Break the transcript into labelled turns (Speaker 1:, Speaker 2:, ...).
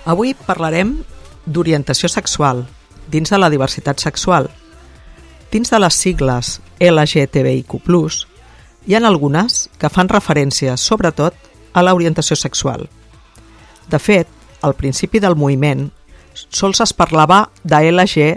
Speaker 1: Avui parlarem d'orientació sexual dins de la diversitat sexual. Dins de les sigles LGTBIQ+, hi ha algunes que fan referència, sobretot, a l'orientació sexual. De fet, al principi del moviment, sols es parlava de LG